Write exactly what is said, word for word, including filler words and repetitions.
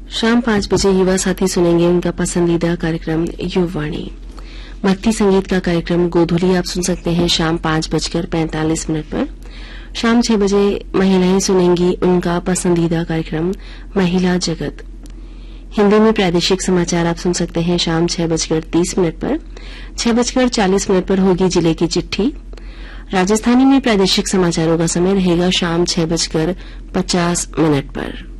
शाम पांच बजे युवा साथी सुनेंगे उनका पसंदीदा कार्यक्रम युववाणी। भक्ति संगीत का कार्यक्रम गोधुली आप सुन सकते हैं शाम पांच बजकर पैंतालीस मिनट पर। शाम छह बजे महिलाएं सुनेंगी उनका पसंदीदा कार्यक्रम महिला जगत। हिंदी में प्रादेशिक समाचार आप सुन सकते हैं शाम छह बजकर तीस मिनट पर। छह बजकर चालीस मिनट पर होगी जिले की चिट्ठी। राजस्थानी में प्रादेशिक समाचारों का समय रहेगा शाम छह बजकर पचास मिनट पर।